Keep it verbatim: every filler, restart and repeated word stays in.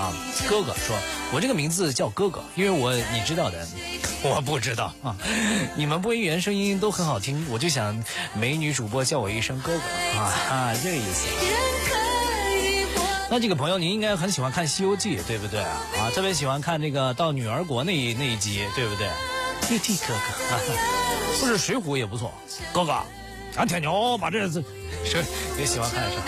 啊，哥哥说，我这个名字叫哥哥，因为我你知道的，我不知道啊。你们播音员声音都很好听，我就想美女主播叫我一声哥哥啊啊，这个意思。那这个朋友您应该很喜欢看《西游记》，对不对啊？啊，特别喜欢看这个到女儿国那一那一集，对不对？玉帝哥哥，啊、不是《水浒》也不错，哥哥，俺铁牛把这是也喜欢看是吧？